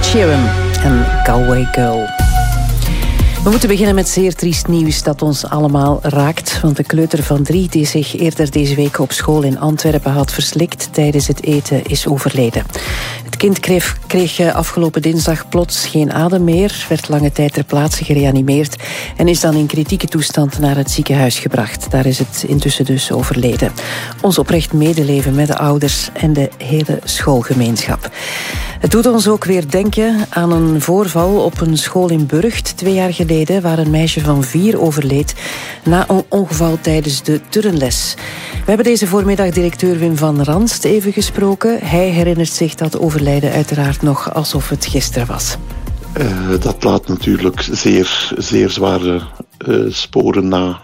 Sheeran en Galway Girl. We moeten beginnen met zeer triest nieuws dat ons allemaal raakt. Want de kleuter van 3 die zich eerder deze week op school in Antwerpen had verslikt tijdens het eten is overleden. Het kind kreeg afgelopen dinsdag plots geen adem meer, werd lange tijd ter plaatse gereanimeerd en is dan in kritieke toestand naar het ziekenhuis gebracht. Daar is het intussen dus overleden. Ons oprecht medeleven met de ouders en de hele schoolgemeenschap. Het doet ons ook weer denken aan een voorval op een school in Burgt 2 jaar geleden, waar een meisje van 4 overleed na een ongeval tijdens de turnles. We hebben deze voormiddag directeur Wim van Ranst even gesproken. Hij herinnert zich dat overlijden uiteraard nog alsof het gisteren was. Dat laat natuurlijk zeer zware sporen na.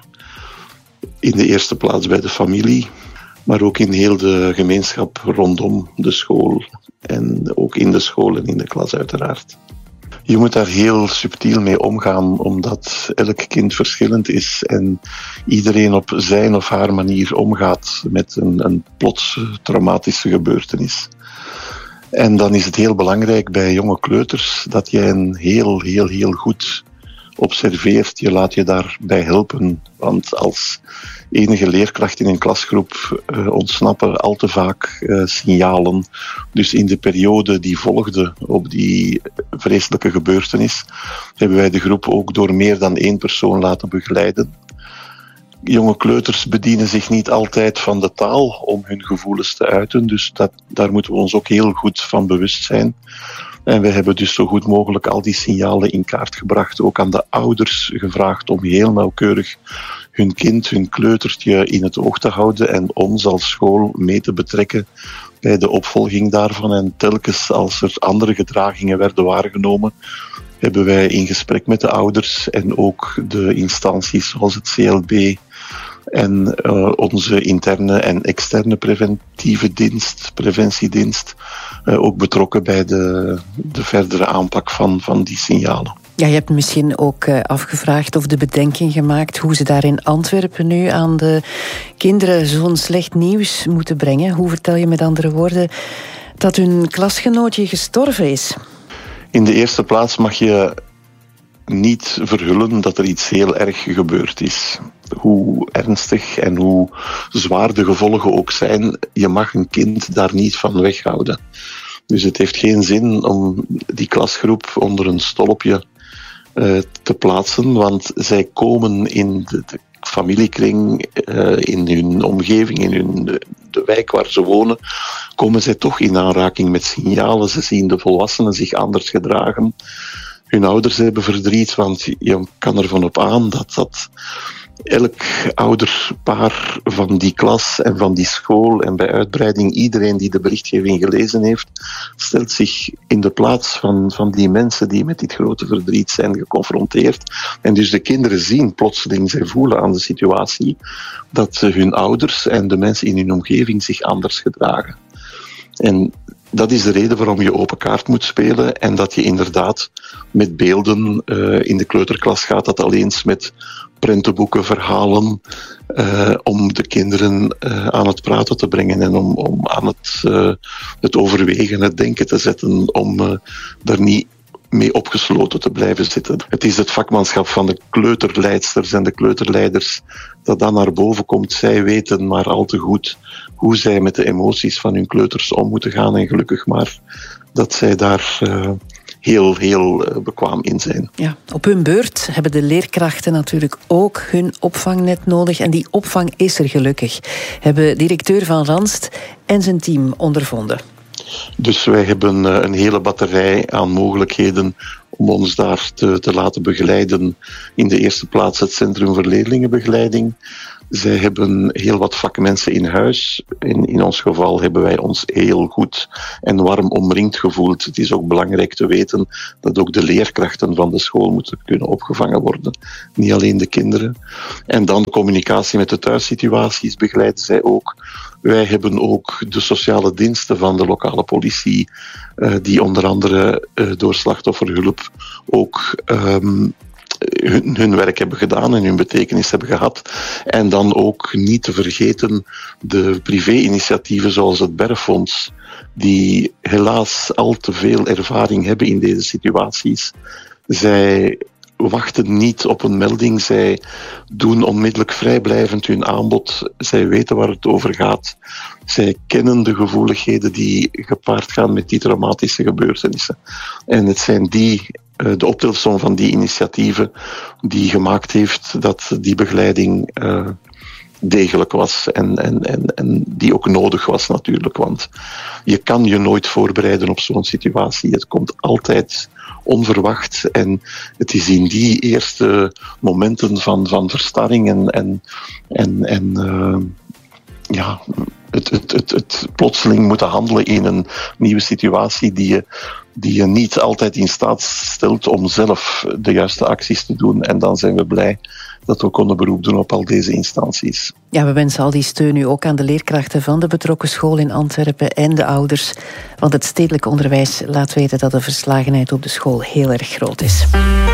In de eerste plaats bij de familie, maar ook in heel de gemeenschap rondom de school. En ook in de school en in de klas uiteraard. Je moet daar heel subtiel mee omgaan, omdat elk kind verschillend is en iedereen op zijn of haar manier omgaat met een plots traumatische gebeurtenis. En dan is het heel belangrijk bij jonge kleuters dat je hen heel goed observeert. Je laat je daarbij helpen, want als enige leerkracht in een klasgroep ontsnappen al te vaak signalen. Dus in de periode die volgde op die vreselijke gebeurtenis hebben wij de groep ook door meer dan 1 persoon laten begeleiden. Jonge kleuters bedienen zich niet altijd van de taal om hun gevoelens te uiten, dus daar moeten we ons ook heel goed van bewust zijn. En we hebben dus zo goed mogelijk al die signalen in kaart gebracht. Ook aan de ouders gevraagd om heel nauwkeurig hun kind, hun kleutertje in het oog te houden en ons als school mee te betrekken bij de opvolging daarvan. En telkens als er andere gedragingen werden waargenomen, hebben wij in gesprek met de ouders en ook de instanties zoals het CLB en onze interne en externe preventiedienst, ook betrokken bij de verdere aanpak van die signalen. Ja, je hebt misschien ook afgevraagd of de bedenking gemaakt hoe ze daar in Antwerpen nu aan de kinderen zo'n slecht nieuws moeten brengen. Hoe vertel je met andere woorden dat hun klasgenootje gestorven is? In de eerste plaats mag je niet verhullen dat er iets heel erg gebeurd is. Hoe ernstig en hoe zwaar de gevolgen ook zijn, je mag een kind daar niet van weghouden. Dus het heeft geen zin om die klasgroep onder een stolpje te plaatsen, want zij komen in de familiekring, in hun omgeving, in de wijk waar ze wonen, komen zij toch in aanraking met signalen. Ze zien de volwassenen zich anders gedragen. Hun ouders hebben verdriet, want je kan ervan op aan dat elk ouderpaar van die klas en van die school en bij uitbreiding iedereen die de berichtgeving gelezen heeft, stelt zich in de plaats van die mensen die met dit grote verdriet zijn geconfronteerd. En dus de kinderen zien plotseling, zij voelen aan de situatie dat hun ouders en de mensen in hun omgeving zich anders gedragen. En dat is de reden waarom je open kaart moet spelen en dat je inderdaad met beelden in de kleuterklas gaat, dat alleen met prentenboeken, verhalen, om de kinderen aan het praten te brengen en om aan het overwegen, het denken te zetten, om daar niet mee opgesloten te blijven zitten. Het is het vakmanschap van de kleuterleidsters en de kleuterleiders dat dan naar boven komt. Zij weten maar al te goed hoe zij met de emoties van hun kleuters om moeten gaan en gelukkig maar dat zij daar heel bekwaam in zijn. Ja, op hun beurt hebben de leerkrachten natuurlijk ook hun opvangnet nodig en die opvang is er gelukkig, hebben directeur Van Ranst en zijn team ondervonden. Dus wij hebben een hele batterij aan mogelijkheden om ons daar te laten begeleiden. In de eerste plaats het Centrum voor Leerlingenbegeleiding. Zij hebben heel wat vakmensen in huis. In ons geval hebben wij ons heel goed en warm omringd gevoeld. Het is ook belangrijk te weten dat ook de leerkrachten van de school moeten kunnen opgevangen worden. Niet alleen de kinderen. En dan communicatie met de thuissituaties begeleiden zij ook. Wij hebben ook de sociale diensten van de lokale politie, die onder andere door slachtofferhulp ook hun werk hebben gedaan en hun betekenis hebben gehad. En dan ook niet te vergeten de privé-initiatieven zoals het Bergfonds, die helaas al te veel ervaring hebben in deze situaties. Zij wachten niet op een melding. Zij doen onmiddellijk vrijblijvend hun aanbod. Zij weten waar het over gaat. Zij kennen de gevoeligheden die gepaard gaan met die traumatische gebeurtenissen. En het zijn de optelsom van die initiatieven die gemaakt heeft dat die begeleiding degelijk was en die ook nodig was natuurlijk. Want je kan je nooit voorbereiden op zo'n situatie. Het komt altijd onverwacht en het is in die eerste momenten van verstarring het plotseling moeten handelen in een nieuwe situatie die je niet altijd in staat stelt om zelf de juiste acties te doen. En dan zijn we blij dat we konden beroep doen op al deze instanties. Ja, we wensen al die steun nu ook aan de leerkrachten van de betrokken school in Antwerpen en de ouders. Want het stedelijk onderwijs laat weten dat de verslagenheid op de school heel erg groot is.